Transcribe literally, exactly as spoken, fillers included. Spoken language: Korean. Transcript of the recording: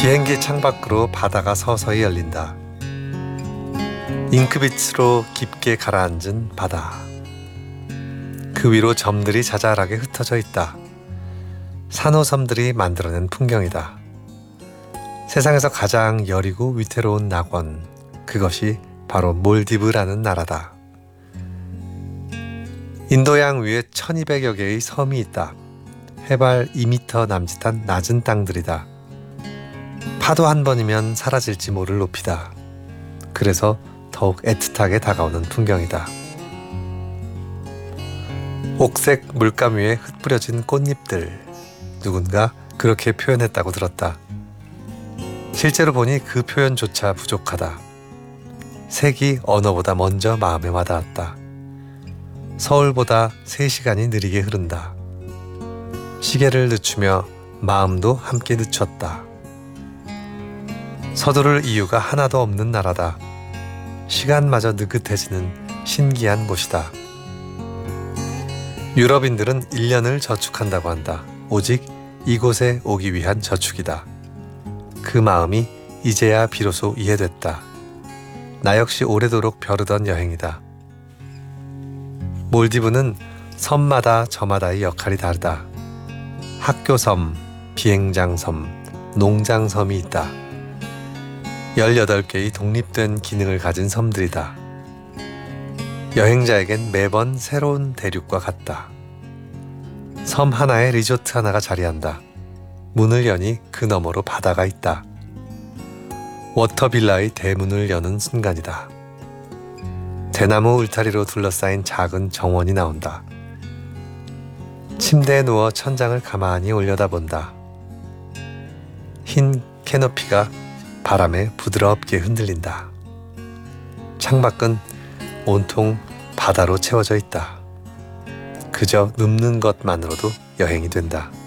비행기 창밖으로 바다가 서서히 열린다. 잉크빛으로 깊게 가라앉은 바다. 그 위로 점들이 자잘하게 흩어져 있다. 산호섬들이 만들어낸 풍경이다. 세상에서 가장 여리고 위태로운 낙원, 그것이 바로 몰디브라는 나라다. 인도양 위에 천이백여 개의 섬이 있다. 해발 이 미터 남짓한 낮은 땅들이다. 파도 한 번이면 사라질지 모를 높이다. 그래서 더욱 애틋하게 다가오는 풍경이다. 옥색 물감 위에 흩뿌려진 꽃잎들, 누군가 그렇게 표현했다고 들었다. 실제로 보니 그 표현조차 부족하다. 색이 언어보다 먼저 마음에 와닿았다. 서울보다 세 시간이 느리게 흐른다. 시계를 늦추며 마음도 함께 늦췄다. 서두를 이유가 하나도 없는 나라다. 시간마저 느긋해지는 신기한 곳이다. 유럽인들은 일 년을 저축한다고 한다. 오직 이곳에 오기 위한 저축이다. 그 마음이 이제야 비로소 이해됐다. 나 역시 오래도록 벼르던 여행이다. 몰디브는 섬마다 저마다의 역할이 다르다. 학교섬, 비행장섬, 농장섬이 있다. 열여덟 개의 독립된 기능을 가진 섬들이다. 여행자에겐 매번 새로운 대륙과 같다. 섬 하나에 리조트 하나가 자리한다. 문을 여니 그 너머로 바다가 있다. 워터빌라의 대문을 여는 순간이다. 대나무 울타리로 둘러싸인 작은 정원이 나온다. 침대에 누워 천장을 가만히 올려다본다. 흰 캐노피가 바람에 부드럽게 흔들린다. 창밖은 온통 바다로 채워져 있다. 그저 눕는 것만으로도 여행이 된다.